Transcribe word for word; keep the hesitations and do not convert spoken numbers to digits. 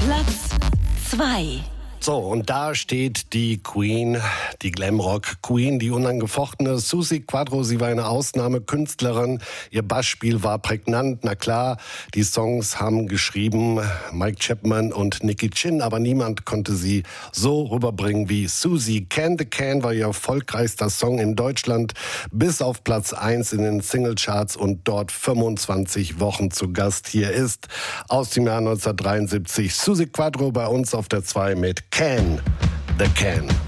Platz zwei. So, und da steht die Queen, die Glamrock-Queen, die unangefochtene Suzi Quatro. Sie war eine Ausnahmekünstlerin. Ihr Bassspiel war prägnant. Na klar, die Songs haben geschrieben Mike Chapman und Nicky Chin, aber niemand konnte sie so rüberbringen wie Suzi. Can the Can war ihr erfolgreichster Song in Deutschland, bis auf Platz eins in den Singlecharts und dort fünfundzwanzig Wochen zu Gast. Hier ist aus dem Jahr neunzehnhundertdreiundsiebzig Suzi Quatro bei uns auf der zwei mit Can the Can.